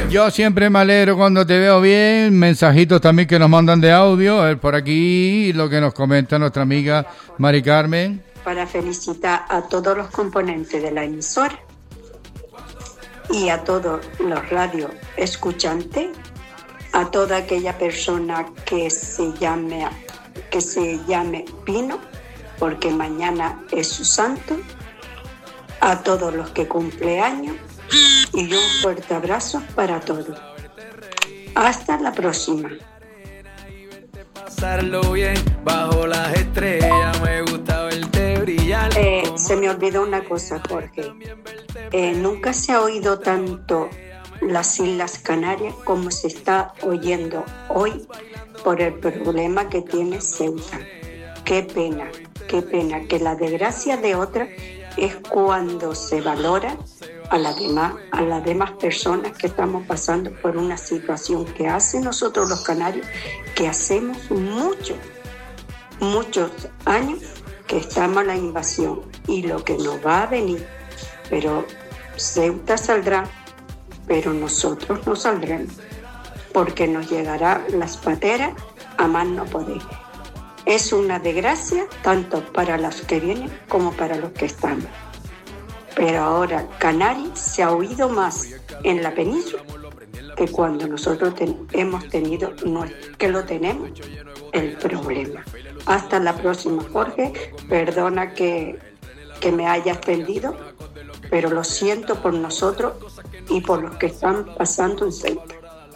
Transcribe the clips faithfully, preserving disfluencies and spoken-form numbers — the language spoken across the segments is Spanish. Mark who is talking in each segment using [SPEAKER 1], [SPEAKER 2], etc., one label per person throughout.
[SPEAKER 1] Yo siempre me alegro cuando te veo bien. Mensajitos también que nos mandan de audio. A ver, por aquí lo que nos comenta nuestra amiga Mari Carmen.
[SPEAKER 2] Para felicitar a todos los componentes de la emisora y a todos los radio escuchantes, a toda aquella persona que se llame, que se llame Pino, porque mañana es su santo, a todos los que cumple años y un fuerte abrazo para todos. Hasta la próxima.
[SPEAKER 3] Pasarlo bien bajo las estrellas, me gusta verte brillar.
[SPEAKER 2] Eh, se me olvidó una cosa, Jorge. Eh, nunca se ha oído tanto las Islas Canarias como se está oyendo hoy por el problema que tiene Ceuta. Qué pena, qué pena que la desgracia de otra es cuando se valora a las demás, a las demás personas que estamos pasando por una situación que hace nosotros los canarios, que hacemos mucho, muchos años que estamos en la invasión y lo que nos va a venir. Pero Ceuta saldrá, pero nosotros no saldremos, porque nos llegará las pateras a más no poder. Es una desgracia tanto para los que vienen como para los que estamos. Pero ahora Canarias se ha oído más en la península que cuando nosotros ten, hemos tenido, nuestro, que lo tenemos, el problema. Hasta la próxima, Jorge. Perdona que, que me haya extendido, pero lo siento por nosotros y por los que están pasando en Ceuta.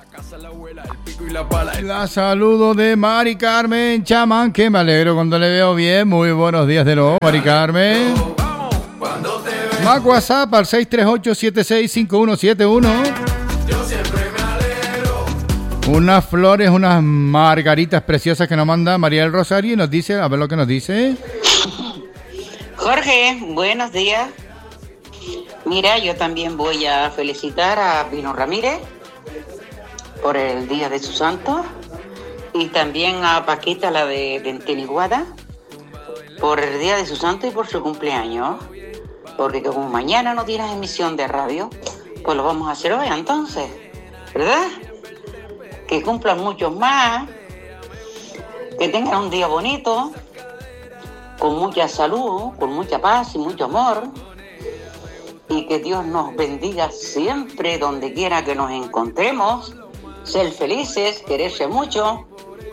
[SPEAKER 1] La saludo de Mari Carmen Chamán, que me alegro cuando le veo bien. Muy buenos días de nuevo, Mari Carmen. Más WhatsApp al seis tres ocho, siete seis cinco uno siete uno.
[SPEAKER 3] Yo siempre me alegro.
[SPEAKER 1] Unas flores, unas margaritas preciosas que nos manda María del Rosario y nos dice, a ver lo que nos dice.
[SPEAKER 4] Jorge, buenos días. Mira, yo también voy a felicitar a Pino Ramírez por el día de su santo y también a Paquita, la de, de Teniguada, por el día de su santo y por su cumpleaños, porque como mañana no tienes emisión de radio, pues lo vamos a hacer hoy entonces, ¿verdad? Que cumplan muchos más, que tengan un día bonito, con mucha salud, con mucha paz y mucho amor, y que Dios nos bendiga siempre donde quiera que nos encontremos. Ser felices, quererse mucho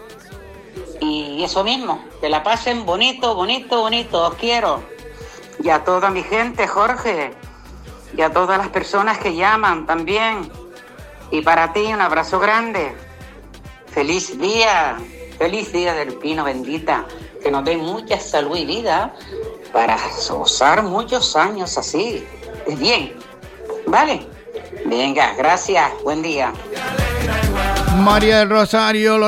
[SPEAKER 4] y eso mismo, que la pasen bonito, bonito, bonito, os quiero. Y a toda mi gente, Jorge, y a todas las personas que llaman también. Y para ti un abrazo grande. Feliz día, feliz día del Pino bendita, que nos dé mucha salud y vida para gozar muchos años así, de bien, ¿vale? Venga, gracias, buen día.
[SPEAKER 1] María del Rosario.